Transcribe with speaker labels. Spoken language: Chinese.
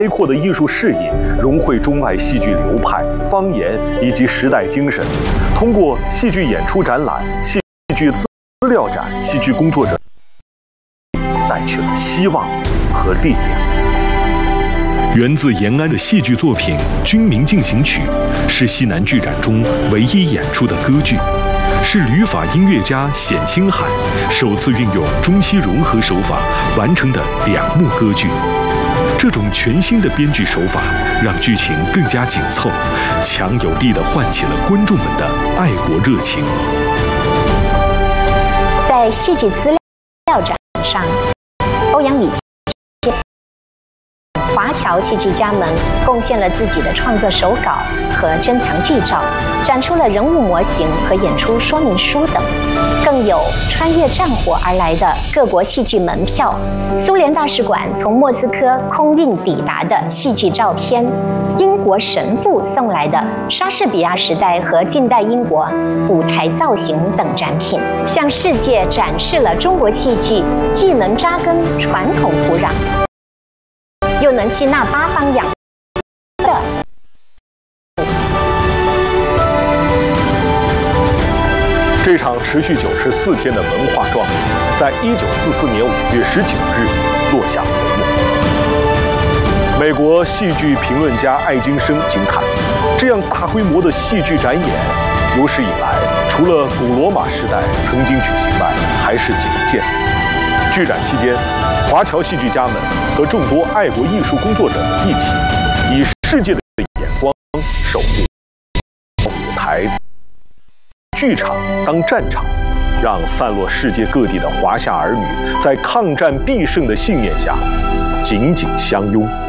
Speaker 1: 阔的艺术视野，融汇中外戏剧流派、方言以及时代精神，通过戏剧演出展览、戏剧资料展、戏剧工作者带去了希望和力量。源自延安的戏剧作品《军民进行曲》是西南剧展中唯一演出的歌剧，是旅法音乐家冼星海首次运用中西融合手法完成的2幕歌剧。这种全新的编剧手法让剧情更加紧凑，强有力地唤起了观众们的爱国热情。
Speaker 2: 在戏剧资料展上，欧阳李华侨戏剧家们贡献了自己的创作手稿和珍藏剧照，展出了人物模型和演出说明书等，更有穿越战火而来的各国戏剧门票、苏联大使馆从莫斯科空运抵达的戏剧照片、英国神父送来的莎士比亚时代和近代英国舞台造型等展品，向世界展示了中国戏剧既能扎根传统土壤，又能吸纳八方养的。
Speaker 1: 这场持续94天的文化壮举，在1944年5月19日落下帷幕。美国戏剧评论家艾金生惊叹：这样大规模的戏剧展演，有史以来除了古罗马时代曾经举行外，还是仅见。剧展期间，华侨戏剧家们和众多爱国艺术工作者们一起，以世界的眼光守护舞台、剧场当战场，让散落世界各地的华夏儿女在抗战必胜的信念下紧紧相拥。